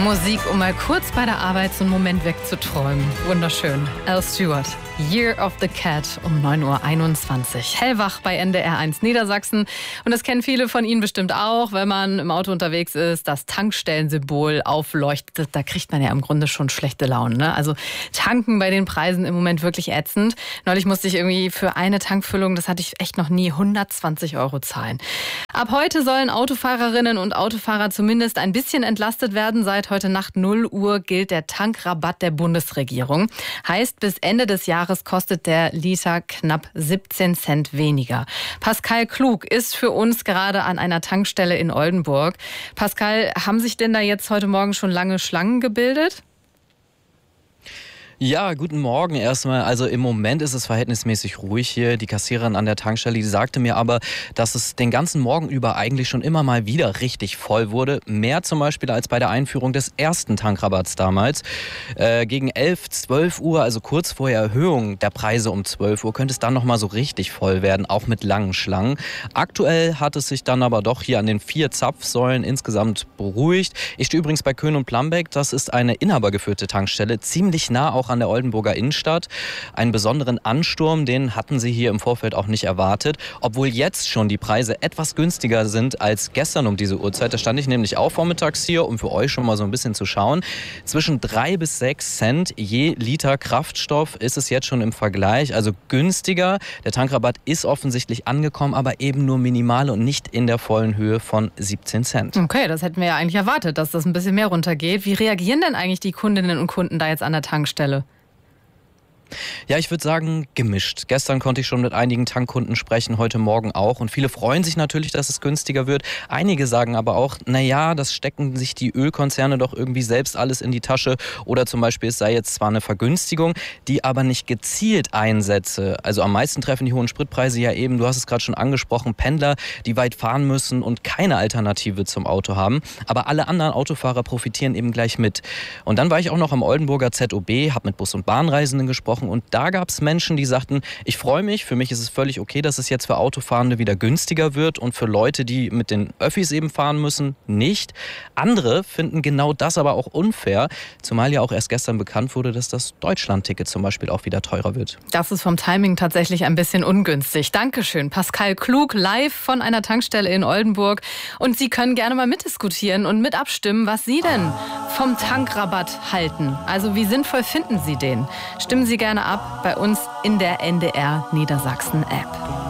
Musik, um mal kurz bei der Arbeit so einen Moment wegzuträumen. Wunderschön. Al Stewart, Year of the Cat um 9:21 Uhr. Hellwach bei NDR1 Niedersachsen. Und das kennen viele von Ihnen bestimmt auch, wenn man im Auto unterwegs ist, das Tankstellensymbol aufleuchtet. Da kriegt man ja im Grunde schon schlechte Laune. Ne? Also tanken bei den Preisen im Moment wirklich ätzend. Neulich musste ich irgendwie für eine Tankfüllung, das hatte ich echt noch nie, 120 € zahlen. Ab heute sollen Autofahrerinnen und Autofahrer zumindest ein bisschen entlastet werden. Seit heute Nacht 0 Uhr gilt der Tankrabatt der Bundesregierung. Heißt, bis Ende des Jahres kostet der Liter knapp 17 Cent weniger. Pascal Klug ist für uns gerade an einer Tankstelle in Oldenburg. Pascal, haben sich denn da jetzt heute Morgen schon lange Schlangen gebildet? Ja, guten Morgen erstmal. Also im Moment ist es verhältnismäßig ruhig hier. Die Kassiererin an der Tankstelle, die sagte mir aber, dass es den ganzen Morgen über eigentlich schon immer mal wieder richtig voll wurde. Mehr zum Beispiel als bei der Einführung des ersten Tankrabatts damals. Gegen 11, 12 Uhr, also kurz vor der Erhöhung der Preise um 12 Uhr, könnte es dann nochmal so richtig voll werden, auch mit langen Schlangen. Aktuell hat es sich dann aber doch hier an den 4 Zapfsäulen insgesamt beruhigt. Ich stehe übrigens bei Köhn und Plambeck. Das ist eine inhabergeführte Tankstelle, ziemlich nah auch an der Oldenburger Innenstadt. Einen besonderen Ansturm, den hatten sie hier im Vorfeld auch nicht erwartet. Obwohl jetzt schon die Preise etwas günstiger sind als gestern um diese Uhrzeit. Da stand ich nämlich auch vormittags hier, um für euch schon mal so ein bisschen zu schauen. Zwischen 3 bis 6 Cent je Liter Kraftstoff ist es jetzt schon im Vergleich. Also günstiger. Der Tankrabatt ist offensichtlich angekommen, aber eben nur minimal und nicht in der vollen Höhe von 17 Cent. Okay, das hätten wir ja eigentlich erwartet, dass das ein bisschen mehr runtergeht. Wie reagieren denn eigentlich die Kundinnen und Kunden da jetzt an der Tankstelle? Ja, ich würde sagen, gemischt. Gestern konnte ich schon mit einigen Tankkunden sprechen, heute Morgen auch. Und viele freuen sich natürlich, dass es günstiger wird. Einige sagen aber auch, naja, das stecken sich die Ölkonzerne doch irgendwie selbst alles in die Tasche. Oder zum Beispiel, es sei jetzt zwar eine Vergünstigung, die aber nicht gezielt einsetze. Also am meisten treffen die hohen Spritpreise ja eben, du hast es gerade schon angesprochen, Pendler, die weit fahren müssen und keine Alternative zum Auto haben. Aber alle anderen Autofahrer profitieren eben gleich mit. Und dann war ich auch noch am Oldenburger ZOB, habe mit Bus- und Bahnreisenden gesprochen. Und da gab es Menschen, die sagten, ich freue mich, für mich ist es völlig okay, dass es jetzt für Autofahrende wieder günstiger wird und für Leute, die mit den Öffis eben fahren müssen, nicht. Andere finden genau das aber auch unfair, zumal ja auch erst gestern bekannt wurde, dass das Deutschland-Ticket zum Beispiel auch wieder teurer wird. Das ist vom Timing tatsächlich ein bisschen ungünstig. Dankeschön, Pascal Klug, live von einer Tankstelle in Oldenburg. Und Sie können gerne mal mitdiskutieren und mit abstimmen, was Sie denn vom Tankrabatt halten. Also wie sinnvoll finden Sie den? Stimmen Sie gerne ab bei uns in der NDR Niedersachsen App.